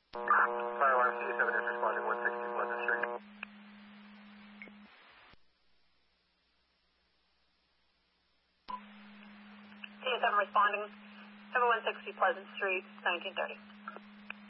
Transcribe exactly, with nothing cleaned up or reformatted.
Fire alarm C seven is responding one sixty Pleasant Street. C seven responding, seven one sixty Pleasant Street, seventeen thirty.